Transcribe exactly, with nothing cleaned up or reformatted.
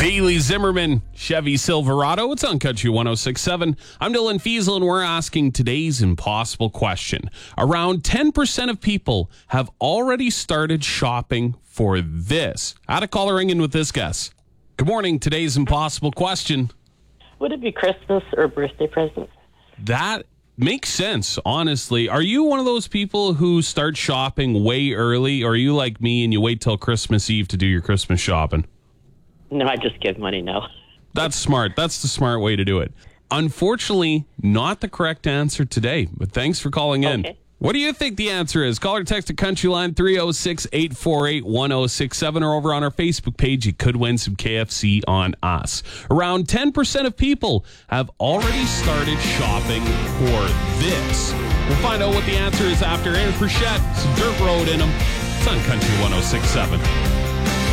Bailey Zimmerman, Chevy Silverado. It's on Country one oh six point seven. I'm Dylan Fiesel, and we're asking today's impossible question. Around ten percent of people have already started shopping for this. I had a caller ring in with this guess. Good morning. Today's impossible question. Would it be Christmas or birthday presents? That makes sense, honestly. Are you one of those people who start shopping way early, or are you like me and you wait till Christmas Eve to do your Christmas shopping? No, I just give money now. That's smart. That's the smart way to do it. Unfortunately, not the correct answer today, but thanks for calling in. Okay. What do you think the answer is? Call or text at Country Line three oh six, eight four eight, one oh six seven, or over on our Facebook page. You could win some K F C on us. Around ten percent of people have already started shopping for this. We'll find out what the answer is after Aaron Frechette. Some Dirt Road in them. It's on Country one oh six point seven.